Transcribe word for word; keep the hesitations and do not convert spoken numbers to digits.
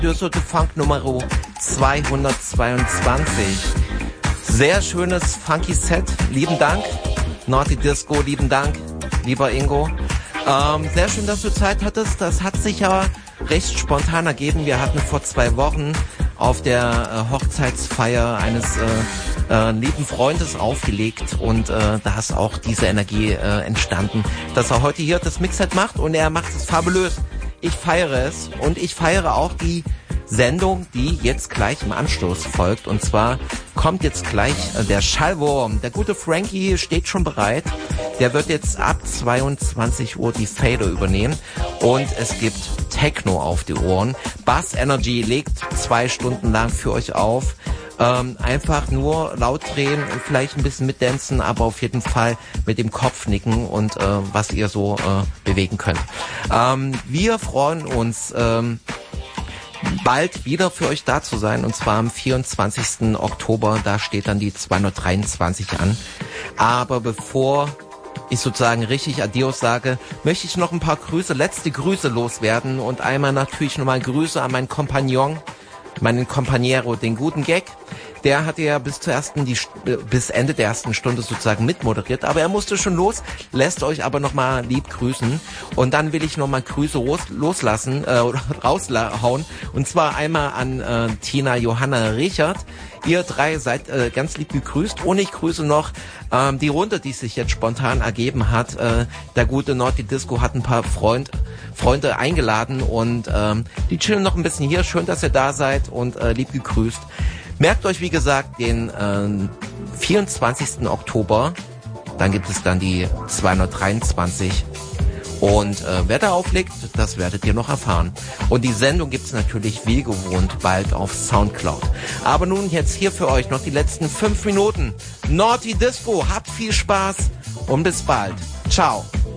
Dürsote Funk Nummer zweihundertzweiundzwanzig. Sehr schönes funky Set, lieben Dank. Naughty Disco, lieben Dank, lieber Ingo. Ähm, sehr schön, dass du Zeit hattest. Das hat sich ja recht spontan ergeben. Wir hatten vor zwei Wochen auf der äh, Hochzeitsfeier eines äh, äh, lieben Freundes aufgelegt und äh, da ist auch diese Energie äh, entstanden, dass er heute hier das Mixset macht und er macht es fabulös. Ich feiere es und ich feiere auch die Sendung, die jetzt gleich im Anstoß folgt. Und zwar kommt jetzt gleich äh, der Schallwurm. Der gute Frankie steht schon bereit. Der wird jetzt ab zweiundzwanzig Uhr die Fader übernehmen. Und es gibt Techno auf die Ohren. Bass Energy legt zwei Stunden lang für euch auf. Ähm, einfach nur laut drehen und vielleicht ein bisschen mitdancen, aber auf jeden Fall mit dem Kopf nicken und äh, was ihr so äh, bewegen könnt. Ähm, wir freuen uns... Ähm, bald wieder für euch da zu sein, und zwar am vierundzwanzigsten Oktober, da steht dann die zweihundertdreiundzwanzig an. Aber bevor ich sozusagen richtig Adios sage, möchte ich noch ein paar Grüße, letzte Grüße loswerden und einmal natürlich nochmal Grüße an meinen Kompagnon, meinen Companiero, den guten Gag. Der hatte ja bis zur ersten, die, bis Ende der ersten Stunde sozusagen mitmoderiert, aber er musste schon los, lässt euch aber nochmal lieb grüßen. Und dann will ich nochmal Grüße los, loslassen, äh, raushauen. Und zwar einmal an äh, Tina, Johanna, Richard. Ihr drei seid äh, ganz lieb gegrüßt. Und ich grüße noch ähm, die Runde, die sich jetzt spontan ergeben hat. Äh, der gute Naughty Disco hat ein paar Freund, Freunde eingeladen und ähm, die chillen noch ein bisschen hier. Schön, dass ihr da seid und äh, lieb gegrüßt. Merkt euch, wie gesagt, den äh, vierundzwanzigsten Oktober. Dann gibt es dann die zweihundertdreiundzwanzig. Und äh, wer da auflegt, das werdet ihr noch erfahren. Und die Sendung gibt's natürlich wie gewohnt bald auf Soundcloud. Aber nun jetzt hier für euch noch die letzten fünf Minuten. Naughty Disco, habt viel Spaß und bis bald. Ciao.